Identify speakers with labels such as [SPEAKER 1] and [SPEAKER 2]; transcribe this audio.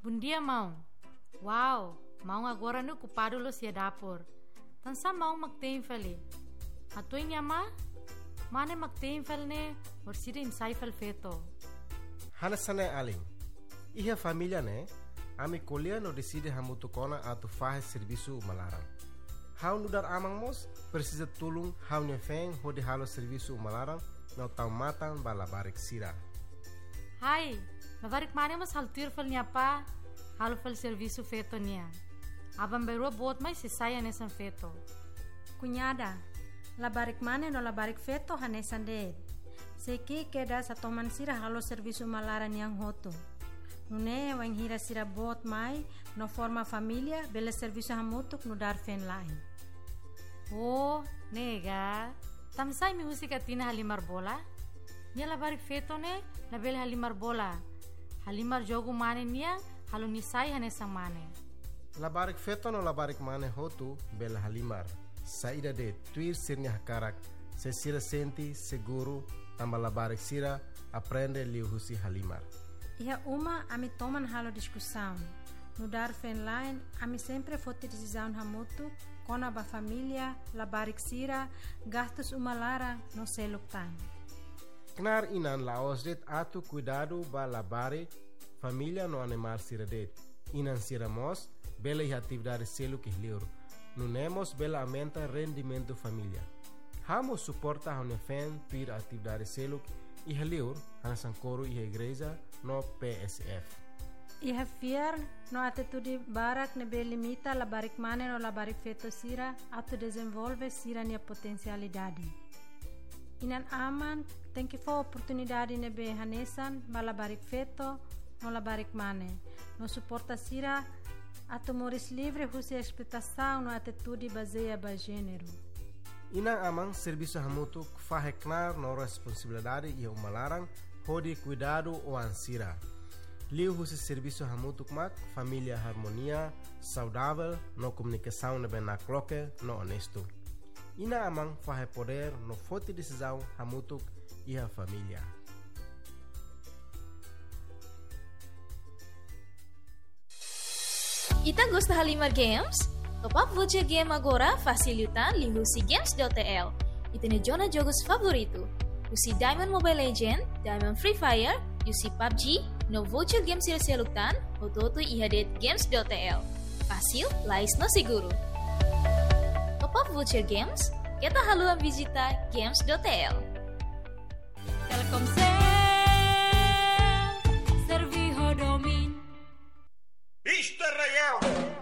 [SPEAKER 1] Bom dia, mão. Uau, mão agora no ocupado lo sia dapur. Tansa mão magteenfali. Atu inyama? Mane magteenfalne orsida insaifal feto.
[SPEAKER 2] Hanasane aling. Iha família né? Ami colher no decide hamutu kona atu faz serviço malarang. Hau nudar amang mos precisa tulung hau nefeng hodi halo serviço malarang no tau matang balabarik sira.
[SPEAKER 1] Hai, navarik mane mas haltir fal niya pa, halo fal serviço feto niya. Abang berua bot mai se saya nesan feto.
[SPEAKER 3] Cunhada, labarik mane no labarik feto hanesan de. Seki queda sa toman sira halo serviço malaran yang hoto. Nune wang hira sira bot mai no forma família bela serviço hamutuk no dar fen lain.
[SPEAKER 1] Oh, nega. Tamsay mi husika tina halimar bola? Nia labarik feto ne label halimar bola. Halimar jogo mane niya halo nisay hanesang mane.
[SPEAKER 2] Labarik feto no labarik mane hotu bela halimar. Saída de tuir sirnya hakarak se sira senti seguro tamba labarik sira aprende liu husi halimar.
[SPEAKER 3] Iha uma ami toman halo discussão. No dar fen line, ami sempre foti decisão hamutu, kona ba família, labarik sira, gastos umalara no seluktan.
[SPEAKER 2] Knar inan laosdet atu cuidado ba labarik família no animal sira det. Inan sira mos, bela iha atividade seluk ihliur. Nunemos bela aumenta rendimento família. Hamo suporta hone fen tuir atividade seluk ihliur, hanasan coro iha igreja no PSF.
[SPEAKER 3] Iha fiar no atitude barak nebe limita labarik mane no labarik feto sira atu desenvolve sira nia potencialidade. Inan aman tem que for oportunidade nebe hanesan ba labarik feto no labarik mane. No suporta sira atu moris livre husi expectação no atitude baseia ba gênero.
[SPEAKER 2] Inang amang serviço hamutuk faheknar no responsabilidade e umalarang hodi cuidado o ansira. Liu husi serviço hamutuk mak família harmonia, saudável, no comunicação nebe na cloque, no honesto. Ina amang fahe poder no forte decisão hamutuk e a família.
[SPEAKER 4] Ita gosta Halimar Games? Top up voucher game agora facilitan li husi games.tl. Itene jona jogos favorito. Usi Diamond Mobile Legend, Diamond Free Fire, usi PUBG, no voucher games sila seluktan, ototo ihadet games.tl. Fácil, lais no seguro. Top up voucher games, kita haluan visita games.tl.
[SPEAKER 1] Telkomsel, Serviho Domin.
[SPEAKER 5] Isto é real!